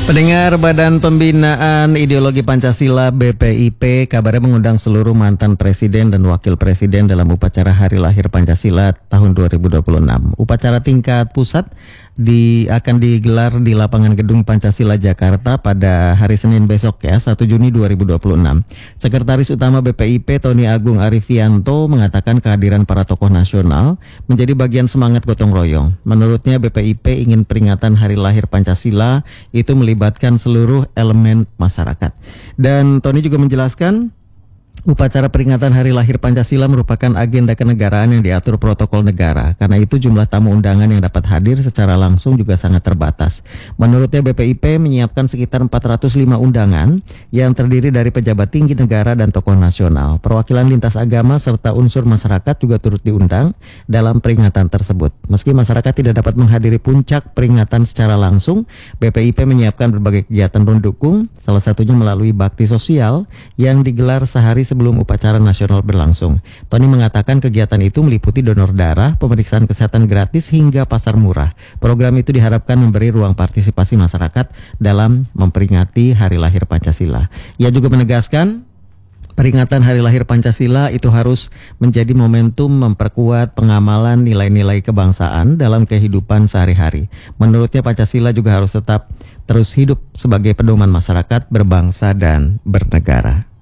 Pendengar Badan Pembinaan Ideologi Pancasila BPIP kabarnya mengundang seluruh mantan presiden dan wakil presiden dalam upacara Hari Lahir Pancasila tahun 2026. Upacara tingkat pusat akan digelar di lapangan Gedung Pancasila Jakarta pada hari Senin besok 1 Juni 2026. Sekretaris Utama BPIP Tony Agung Arifianto mengatakan kehadiran para tokoh nasional menjadi bagian semangat gotong royong. Menurutnya BPIP ingin peringatan Hari Lahir Pancasila itu melibatkan seluruh elemen masyarakat. Dan Tony juga menjelaskan upacara peringatan Hari Lahir Pancasila merupakan agenda kenegaraan yang diatur protokol negara. Karena itu jumlah tamu undangan yang dapat hadir secara langsung juga sangat terbatas. Menurutnya BPIP menyiapkan sekitar 405 undangan yang terdiri dari pejabat tinggi negara dan tokoh nasional. Perwakilan lintas agama serta unsur masyarakat juga turut diundang dalam peringatan tersebut. Meski masyarakat tidak dapat menghadiri puncak peringatan secara langsung, BPIP menyiapkan berbagai kegiatan pendukung, salah satunya melalui bakti sosial yang digelar sehari sebelum upacara nasional berlangsung. Tony mengatakan kegiatan itu meliputi donor darah, pemeriksaan kesehatan gratis hingga pasar murah. Program itu diharapkan memberi ruang partisipasi masyarakat dalam memperingati Hari Lahir Pancasila. Ia juga menegaskan peringatan Hari Lahir Pancasila itu harus menjadi momentum memperkuat pengamalan nilai-nilai kebangsaan dalam kehidupan sehari-hari. Menurutnya Pancasila juga harus tetap terus hidup sebagai pedoman masyarakat berbangsa dan bernegara.